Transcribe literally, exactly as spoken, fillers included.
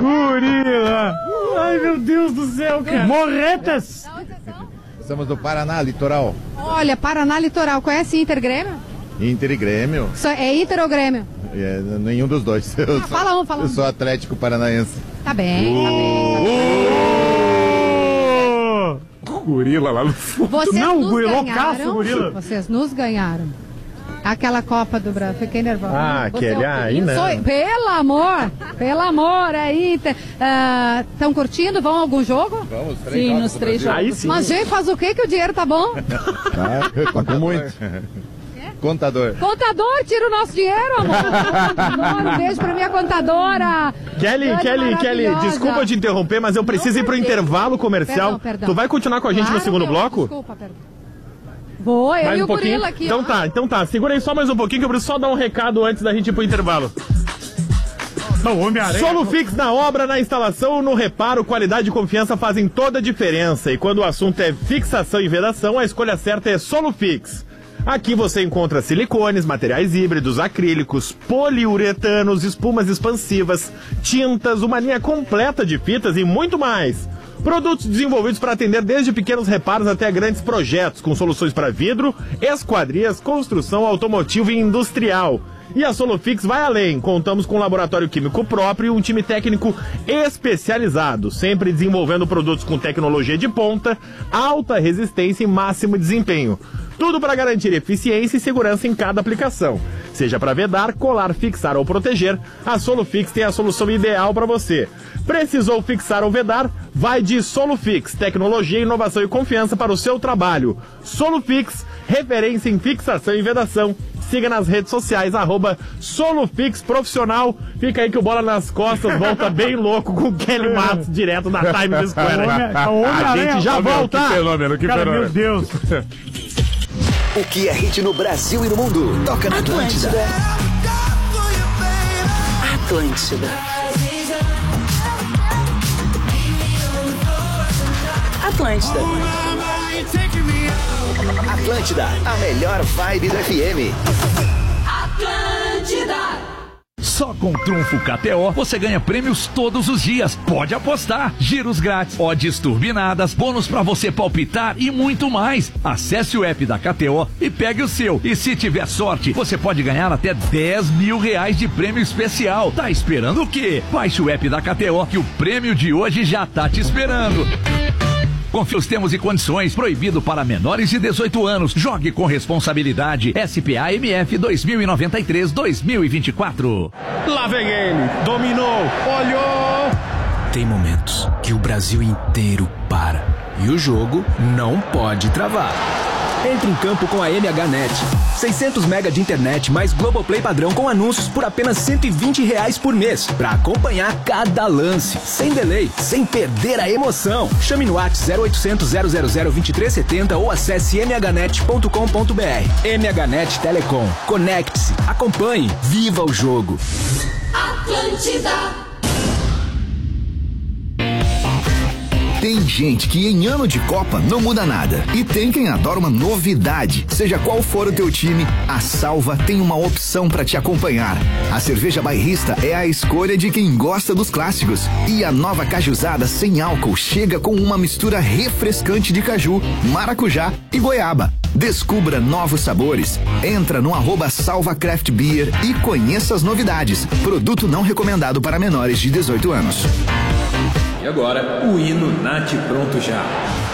Gorila! Ai, meu Deus do céu, cara! Morretas! Estamos do Paraná, litoral. Olha, Paraná Litoral. Conhece Inter Grêmio? Inter e Grêmio. Só- É Inter ou Grêmio? É, nenhum dos dois. Eu, Ah, sou, fala um, fala um. eu sou Atlético Paranaense. Tá bem, tá bem. Gorila lá no fundo. Vocês Não, nos gorila, ganharam. loucaço, gorila. Vocês nos ganharam. Aquela Copa do Brasil. Fiquei nervosa. Ah, Você aquele é o aí, querido. não. Sou- Pelo amor, pelo amor, aí. Estão curtindo? Vão a algum jogo? Vamos, três Sim, jogos nos do três Brasil. Aí sim. Mas, gente, faz o quê que o dinheiro tá bom? Tá, tá com muito. Contador. Contador, tira o nosso dinheiro, amor. Contador, um beijo pra minha contadora. Kelly, Dani Kelly, Kelly, maravilhosa. desculpa te interromper, mas eu preciso ir pro perdeu. intervalo comercial. Perdão, perdão. Tu vai continuar com a gente Claro, no segundo meu, bloco? Desculpa, perdão. Vou, eu Mais e um o pouquinho? gorila aqui, Então ó. tá, então tá. Segura aí só mais um pouquinho que eu preciso só dar um recado antes da gente ir pro intervalo. Não, Homem-Aranha. Solufix na obra, na instalação, no reparo, qualidade e confiança fazem toda a diferença. E quando o assunto é fixação e vedação, a escolha certa é Solufix. Aqui você encontra silicones, materiais híbridos, acrílicos, poliuretanos, espumas expansivas, tintas, uma linha completa de fitas e muito mais. Produtos desenvolvidos para atender desde pequenos reparos até grandes projetos, com soluções para vidro, esquadrias, construção automotiva e industrial. E a Solufix vai além. Contamos com um laboratório químico próprio e um time técnico especializado, sempre desenvolvendo produtos com tecnologia de ponta, alta resistência e máximo desempenho. Tudo para garantir eficiência e segurança em cada aplicação. Seja para vedar, colar, fixar ou proteger, a Solufix tem a solução ideal para você. Precisou fixar ou vedar? Vai de Solufix, tecnologia, inovação e confiança para o seu trabalho. Solufix, referência em fixação e vedação. Siga nas redes sociais, arroba Solufix Profissional. Fica aí que o Bola nas Costas volta bem louco com o Kelly Matos, direto da Times Square. A gente já volta! Que fenômeno, que Cara, fenômeno. meu Deus! O que é hit no Brasil e no mundo? Toca na Atlântida. Atlântida. Atlântida. Atlântida, a melhor vibe do F M. Atlântida. Só com Trunfo K T O você ganha prêmios todos os dias. Pode apostar. Giros grátis, odds turbinadas, bônus pra você palpitar e muito mais. Acesse o app da K T O e pegue o seu. E se tiver sorte, você pode ganhar até dez mil reais de prêmio especial. Tá esperando o quê? Baixe o app da K T O que o prêmio de hoje já tá te esperando. Confira os termos e condições. Proibido para menores de dezoito anos. Jogue com responsabilidade. S P A M F dois mil e noventa e três, dois mil e vinte e quatro. Lá vem ele, dominou, olhou. Tem momentos que o Brasil inteiro para e o jogo não pode travar. Entre em campo com a M H Net. seiscentos mega de internet mais Globoplay padrão com anúncios por apenas cento e vinte reais por mês. Pra acompanhar cada lance, sem delay, sem perder a emoção. Chame no WhatsApp zero oitocentos, zero zero zero, vinte e três setenta ou acesse m h net ponto com ponto b r. M H Net Telecom. Conecte-se, acompanhe, viva o jogo. Atlântida. Tem gente que em ano de Copa não muda nada. E tem quem adora uma novidade. Seja qual for o teu time, a Salva tem uma opção para te acompanhar. A cerveja bairrista é a escolha de quem gosta dos clássicos. E a nova cajuzada sem álcool chega com uma mistura refrescante de caju, maracujá e goiaba. Descubra novos sabores. Entra no arroba Salva Craft Beer e conheça as novidades. Produto não recomendado para menores de dezoito anos. E agora, o hino Nath Pronto Já.